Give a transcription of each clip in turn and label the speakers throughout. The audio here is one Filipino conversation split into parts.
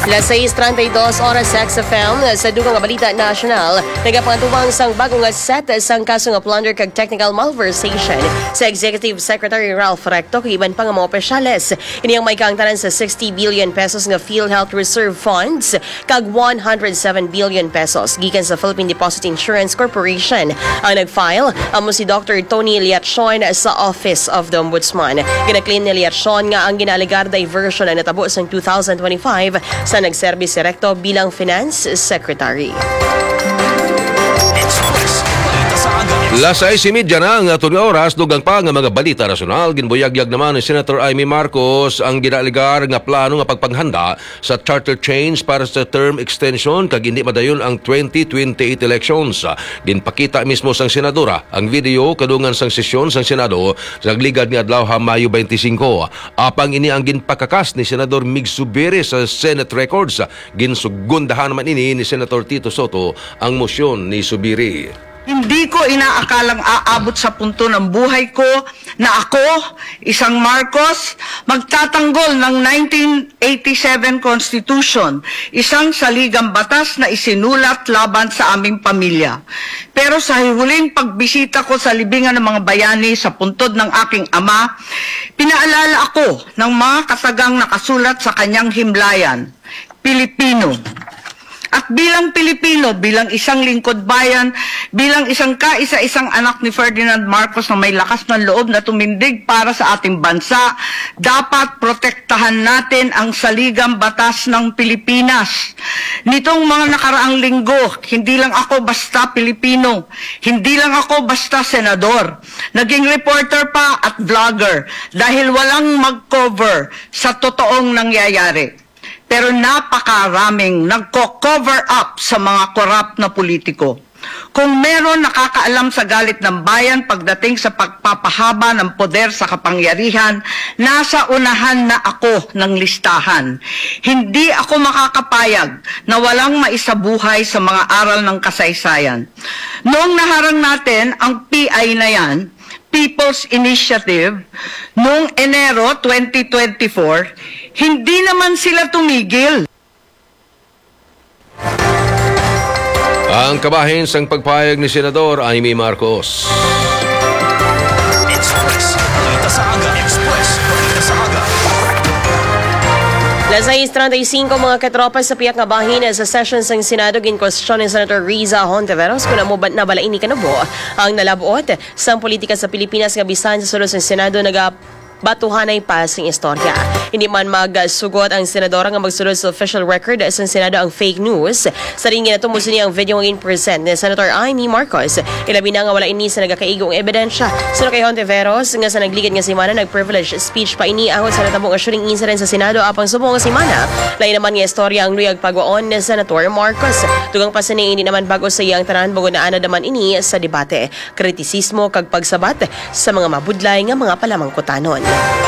Speaker 1: Las 6:32 oras sa XFM sa dugang nga balita nasyonal, nagapangatuwang sang bagong nga set sang kaso nga plunder kag technical malversation sa Executive Secretary Ralph Recto kag iban pa nga mga opisyales. Ini ang may kaangtanan sa 60 billion pesos nga PhilHealth Reserve Funds kag 107 billion pesos gikan sa Philippine Deposit Insurance Corporation. Ang nag-file amo si Dr. Tony Liatchon sa Office of the Ombudsman. Ginaklaim ni Liatchon nga ang ginalegar diversion ang natabo sa 2025 sa nagserbi si Recto bilang Finance Secretary.
Speaker 2: Las 6:30 na ang atong oras, dugang pa nga mga balita nasyonal. Ginbuyagyag naman ni Senator Amy Marcos ang ginaligar nga plano nga pagpanghanda sa charter change para sa term extension kag hindi madayon ang 2028 elections. Ginpakita mismo sang senadora ang video kadungan sang sesyon sang Senado sa ligad ni adlaw Mayo 25. Apang ini ang ginpakakas ni Senador Mig Zubiri sa Senate Records. Ginsugundahan naman ini ni Senator Tito Soto ang motion ni Zubiri.
Speaker 3: Hindi ko inaakalang aabot sa punto ng buhay ko na ako, isang Marcos, magtatanggol ng 1987 Constitution, isang saligang batas na isinulat laban sa aming pamilya. Pero sa huling pagbisita ko sa libingan ng mga bayani sa puntod ng aking ama, pinaalala ako ng mga katagang nakasulat sa kanyang himlayan, Pilipino. At bilang Pilipino, bilang isang lingkod bayan, bilang isang kaisa-isang anak ni Ferdinand Marcos na may lakas ng loob na tumindig para sa ating bansa, dapat protektahan natin ang saligang batas ng Pilipinas. Nitong mga nakaraang linggo, hindi lang ako basta Pilipino, hindi lang ako basta senador, naging reporter pa at vlogger dahil walang mag-cover sa totoong nangyayari. Pero napakaraming nagko-cover up sa mga korap na politiko. Kung meron nakakaalam sa galit ng bayan pagdating sa pagpapahaba ng poder sa kapangyarihan, nasa unahan na ako ng listahan. Hindi ako makakapayag na walang maisabuhay sa mga aral ng kasaysayan. Noong naharang natin ang PI na yan, People's Initiative, noong Enero 2024, hindi naman sila tumigil.
Speaker 2: Ang kabahin sang pagpayag ni Senador Amy Marcos.
Speaker 1: Las 6:35 mga katropa sa piyak nga bahin sa session sang Senado ginkwestiyon ni Senator Riza Hontiveros kung nabalain ni kanabo ang nalabot sa politika sa Pilipinas nga bisan sa sulod sang Senado batuhanay pa sing istorya. Hindi man magsugot ang senadora nga magsulod sa official record sa Senado ang fake news. Sa ring ginatumuso niya ang video nga present ni Senator Amy Marcos. Ilabi na nga wala ini sa nagakaigong ebidensya. Sino kay Hontiveros nga sa nagligid nga simana nag-privilege speech pa ini ahot sa natabong shooting incident sa Senado apang subong nga simana. Lain naman nga istorya ang luyag pagwaon ni Senator Marcos. Tugang pa sini hindi naman bago sa iyang tanan bago na ana naman ini sa debate. Kritisismo kag pagsabat sa mga mabudlay nga mga palamangkutanon.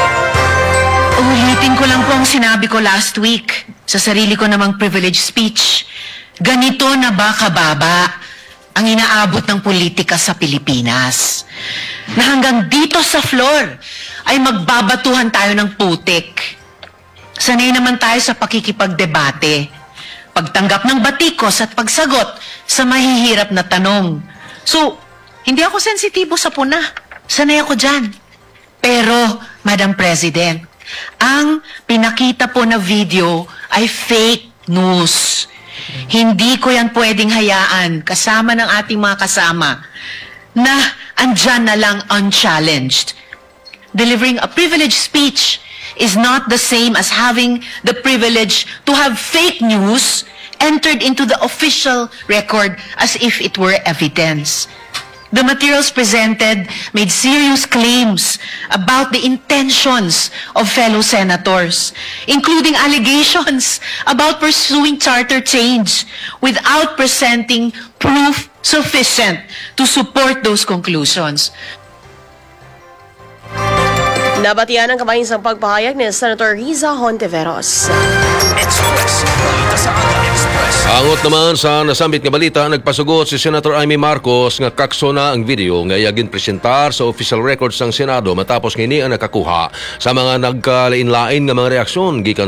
Speaker 4: Ulitin ko lang po ang sinabi ko last week sa sarili ko namang privilege speech. Ganito na ba kababa ang inaabot ng politika sa Pilipinas? Na hanggang dito sa floor ay magbabatuhan tayo ng putik. Sanay naman tayo sa pakikipagdebate, pagtanggap ng batikos at pagsagot sa mahihirap na tanong. So, hindi ako sensitibo sa puna. Sanay ako dyan. Pero, Madam President, ang pinakita po na video ay fake news. Hindi ko yan pwedeng hayaan kasama ng ating mga kasama na andyan na lang unchallenged. Delivering a privileged speech is not the same as having the privilege to have fake news entered into the official record as if it were evidence. The materials presented made serious claims about the intentions of fellow senators, including allegations about pursuing charter change without presenting proof sufficient to support those conclusions.
Speaker 1: Nabatian ang kabahin sa pagpahayag ni Senator Riza Hontiveros.
Speaker 2: Angot naman sa nasambit nga balita, nagpasugot si Senator Amy Marcos nga kakso na ang video nga iyagin presentar sa official records ng Senado matapos nga ini ang nakakuha sa mga nagkalain-lain nga mga reaksyon gikan